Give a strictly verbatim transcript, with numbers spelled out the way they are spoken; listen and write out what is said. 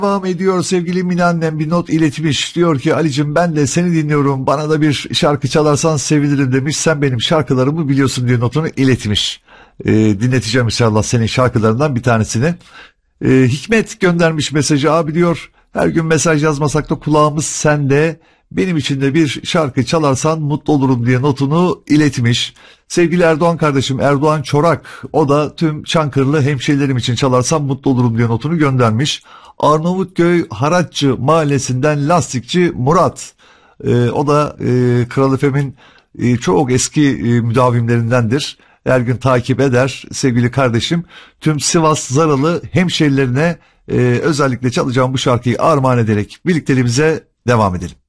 Devam ediyor sevgili Mine annem bir not iletmiş. Diyor ki Ali'cim ben de seni dinliyorum. Bana da bir şarkı çalarsan sevinirim demiş. Sen benim şarkılarımı biliyorsun diye notunu iletmiş. Ee, dinleteceğim inşallah senin şarkılarından bir tanesini. Ee, Hikmet göndermiş mesajı. Abi diyor her gün mesaj yazmasak da kulağımız sende. Benim için de bir şarkı çalarsan mutlu olurum diye notunu iletmiş. Sevgili Erdoğan kardeşim Erdoğan Çorak, o da tüm Çankırılı hemşehrilerim için çalarsam mutlu olurum diye notunu göndermiş. Arnavutköy Haratçı mahallesinden lastikçi Murat, ee, o da e, Kral F M'in e, çok eski e, müdavimlerindendir. Her gün takip eder sevgili kardeşim. Tüm Sivas Zaralı hemşehrilerine e, özellikle çalacağım bu şarkıyı armağan ederek birlikteliğimize devam edelim.